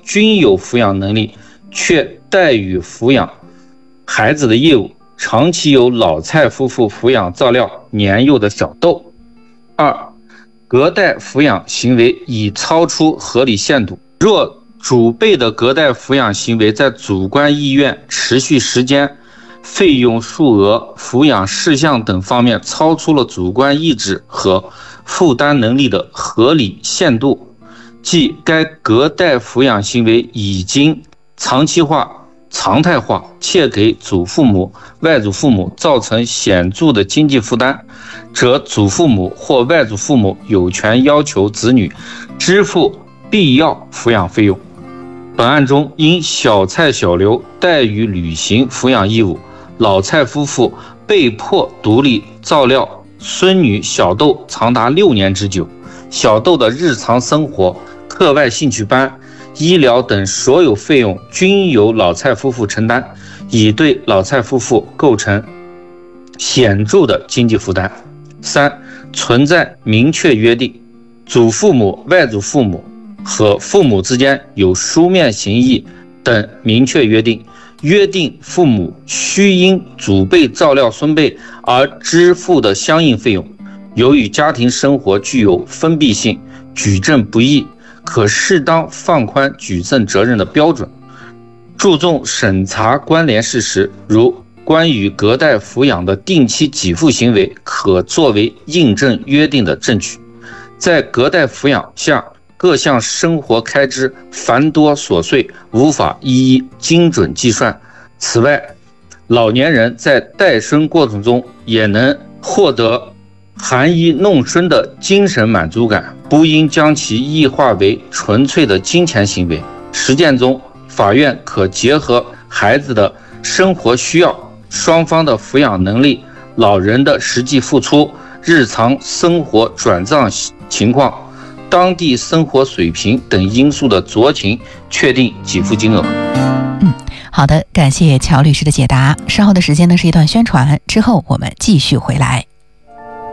均有抚养能力，却怠于抚养孩子的业务，长期由老蔡夫妇抚养照料年幼的小豆。二、隔代抚养行为已超出合理限度。若主辈的隔代抚养行为在主观意愿、持续时间、费用数额、抚养事项等方面超出了主观意志和负担能力的合理限度，即该隔代抚养行为已经长期化、常态化，且给祖父母、外祖父母造成显著的经济负担，则祖父母或外祖父母有权要求子女支付必要抚养费用。本案中，因小蔡、小刘怠于履行抚养义务，老蔡夫妇被迫独立照料孙女小豆长达6年之久，小豆的日常生活、课外兴趣班、医疗等所有费用均由老蔡夫妇承担，已对老蔡夫妇构成显著的经济负担。三、存在明确约定，祖父母、外祖父母和父母之间有书面协议等明确约定，约定父母须因祖辈照料孙辈而支付的相应费用。由于家庭生活具有封闭性，举证不易，可适当放宽举证责任的标准，注重审查关联事实，如关于隔代抚养的定期给付行为可作为印证约定的证据。在隔代抚养下，各项生活开支繁多琐碎，无法一一精准计算。此外，老年人在带孙过程中也能获得含饴弄孙的精神满足感，不应将其异化为纯粹的金钱行为。实践中，法院可结合孩子的生活需要、双方的抚养能力、老人的实际付出、日常生活转账情况、当地生活水平等因素的酌情确定给付金额。 好的，感谢乔律师的解答。稍后的时间呢是一段宣传，之后我们继续回来。